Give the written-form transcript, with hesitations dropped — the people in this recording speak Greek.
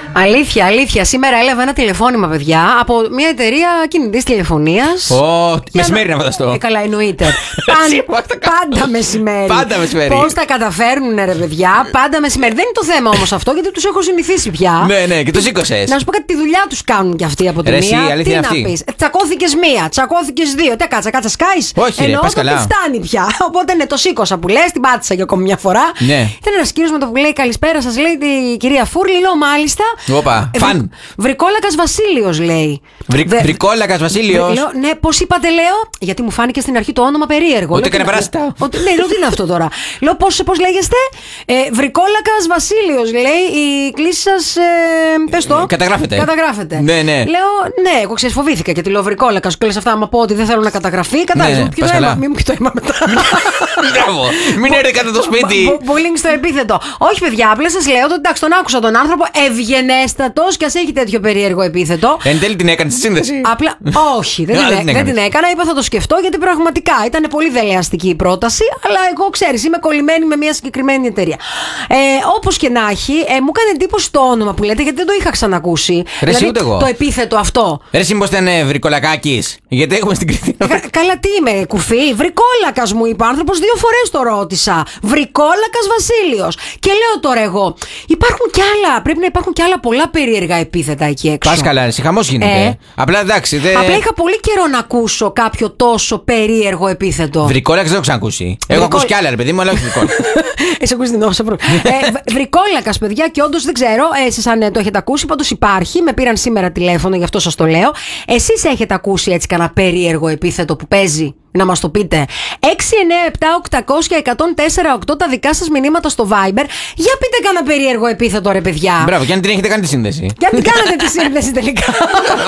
Αλήθεια, αλήθεια. Σήμερα έλαβα ένα τηλεφώνημα, παιδιά, από μια εταιρεία κινητής τηλεφωνίας. Μεσημέρι να φανταστώ. Καλά, εννοείται. Πάντα μεσημέρι. Πάντα μεσημέρι. Πώς τα καταφέρνουν, ρε παιδιά, πάντα μεσημέρι. Δεν είναι το θέμα όμως αυτό, γιατί τους έχω συνηθίσει πια. Ναι, και τους σήκωσες. Να σου πω κάτι, τη δουλειά τους κάνουν κι αυτοί από τη μία. Τι να πεις. Τσακώθηκες μία, τσακώθηκες δύο. Τι κάτσα σκάεις. Όχι, ενώ πας καλά. φτάνει πια. Οπότε ναι, το σήκωσα που λες, την πάτησα για ακόμη μια φορά. Ναι. Ήταν ένας κύριος με το που λέει καλησπέρα σας, λέει η κυρία Φούρλη. Λέω μάλιστα. Όπα, φαν. Βρικόλακας Βασίλειος, λέει. Βρικόλακας Βασίλειος. Λέω, ναι, πώς είπατε, λέω. Γιατί μου φάνηκε στην αρχή το όνομα περίεργο. Ότι έκανε πράσιτα. Ναι, λέω, τι είναι αυτό τώρα. Λέω, πώς λέγεστε. Βρικόλακας Βασίλειος, λέει. Η κλίση σας. Πες το. Καταγράφεται. Ναι. Λέω, ναι, εγώ φοβήθηκα γιατί λέω Βρικόλακας. Και λες αυτά, άμα πω ότι δεν θέλω να καταγραφεί. Κατάλαβε. Μην μου πει το αίμα μετά. Μπράβο. Μην έρθει κατά το σπίτι. Bullying στο επίθετο. Όχι, παιδιά, απλά σας λέω ότι εντάξει, τον άκουσα τον άνθρωπο, ευγενέστατος και ας έχει τέτοιο περίεργο επίθετο. Εν τέλει την έκανε στη σύνδεση. Απλά, όχι, δεν την έκανα. Είπα θα το σκεφτώ γιατί πραγματικά ήταν πολύ δελεαστική η πρόταση. Αλλά εγώ ξέρεις, είμαι κολλημένη με μια συγκεκριμένη εταιρεία. Όπως και να έχει, μου έκανε εντύπωση το όνομα που λέτε γιατί δεν το είχα ξανακούσει. Δηλαδή, ούτε εγώ. Το επίθετο αυτό. Ρε, μήπως ήταν Βρικολακάκης. Γιατί έχουμε στην Κρήτη. Καλά, τι είμαι, κουφή. Βρικόλακας μου είπε ο άνθρωπος, 2 φορές το ρώτησα. Βρικόλακας Βασίλειος. Και λέω τώρα εγώ, υπάρχουν κι άλλα. Πρέπει να υπάρχουν κι άλλα πολλά περίεργα επίθετα εκεί έξω. Πας καλά, εσύ χαμός γίνεται. Απλά εντάξει. Απλά είχα πολύ καιρό να ακούσω κάποιο τόσο περίεργο επίθετο. Βρικόλακας δεν έχω ξανακούσει. Έχω ακούσει κι άλλα, ρε παιδί μου, αλλά όχι βρικόλακα. Εσύ ακούσει την όσα Βρικόλακας, παιδιά, και όντως δεν ξέρω εσείς αν το έχετε ακούσει. Πάντως υπάρχει. Με πήραν σήμερα τηλέφωνο, γι' αυτό σας το λέω. Εσείς έχετε ακούσει έτσι κανένα περίεργο επίθετο που παίζει? Να μας το πείτε. 697-800-1048 τα δικά σας μηνύματα στο Viber. Για πείτε κανένα περίεργο επίθετο, ρε παιδιά. Μπράβο, και αν την έχετε κάνει τη σύνδεση. Για την κάνατε τη σύνδεση τελικά.